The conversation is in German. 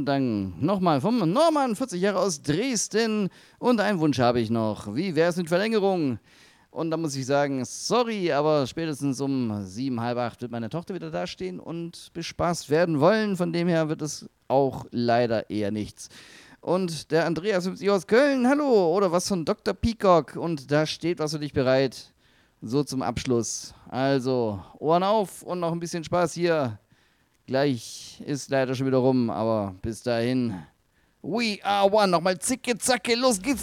dann nochmal vom Norman, 40 Jahre aus Dresden. Und einen Wunsch habe ich noch. Wie wäre es mit Verlängerung? Und da muss ich sagen, sorry, aber spätestens um 7, halb 8 wird meine Tochter wieder dastehen und bespaßt werden wollen. Von dem her wird es auch leider eher nichts. Und der Andreas 50 aus Köln, hallo, oder was von Dr. Peacock. Und da steht was für dich bereit. So zum Abschluss. Also, Ohren auf und noch ein bisschen Spaß hier. Gleich ist leider schon wieder rum, aber bis dahin. We are one. Nochmal zicke, zacke, los geht's.